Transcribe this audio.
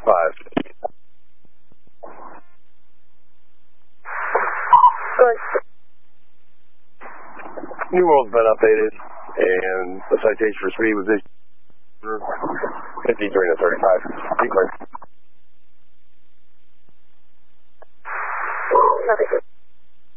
Good. New World's been updated, and the citation for speed was issued 50 during the 35. Be clear.